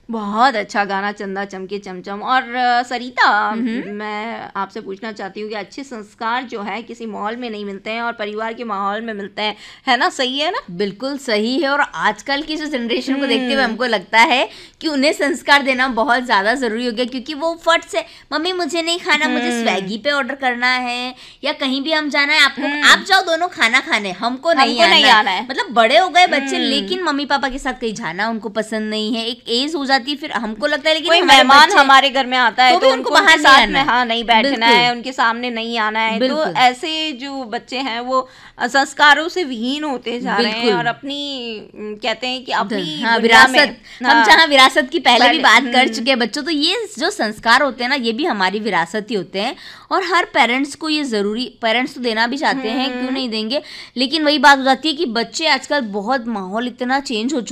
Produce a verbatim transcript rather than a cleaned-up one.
बहुत अच्छा गाना चंदा चमके चमचम। और सरिता, मैं आपसे पूछना चाहती हूँ कि अच्छे संस्कार जो है किसी माहौल में नहीं मिलते हैं और परिवार के माहौल में मिलते हैं, है ना? सही है ना? बिल्कुल सही है। और आजकल की जो जनरेशन को देखते हुए हमको लगता है कि उन्हें संस्कार देना बहुत ज़्यादा ज़रूरी हो गया, क्योंकि वो फट से मम्मी मुझे नहीं खाना, मुझे स्वैगी पे ऑर्डर करना है, या कहीं भी हम जाना है आपको आप जाओ दोनों खाना खाने, हमको नहीं, हमको आना, नहीं आना है। मतलब बड़े हो गए बच्चे लेकिन मम्मी पापा के साथ कहीं जाना उनको पसंद नहीं है। एक एज हो जाती है फिर हमको लगता है लेकिन कोई मेहमान हमारे घर में आता है तो, तो उनको बाहर साथ में हाँ नहीं बैठना है, उनके सामने नहीं आना है। तो ऐसे जो बच्चे हैं वो संस्कारों से विहीन होते जा रहे हैं और अपनी कहते हैं कि अपनी हाँ, विरासत, हम जहाँ विरासत की पहले भी बात कर चुके हैं बच्चों, तो ये जो संस्कार होते हैं ना ये भी हमारी विरासत ही होते हैं और हर पेरेंट्स को ये जरूरी, पेरेंट्स तो देना भी चाहते हैं, क्यों नहीं देंगे, लेकिन वही बात हो जाती है कि बच्चे आजकल बहुत माहौल इतना चेंज हो चुका